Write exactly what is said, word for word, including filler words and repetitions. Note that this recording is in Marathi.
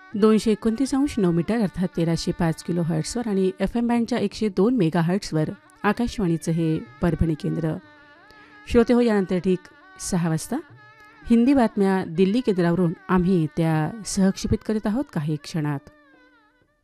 दोनशे एकोणतीस अंश नऊ मीटर अर्थात तेराशे पाच किलो हर्ट्सवर आणि एफ एम बँडच्या एकशे दोन मेगा हर्ट्सवर आकाशवाणीचं हे परभणी केंद्र. श्रोते हो, यानंतर ठीक सहा वाजता हिंदी बातम्या दिल्ली केंद्रावरून आम्ही त्या सहक्षेपित करीत आहोत काही क्षणात.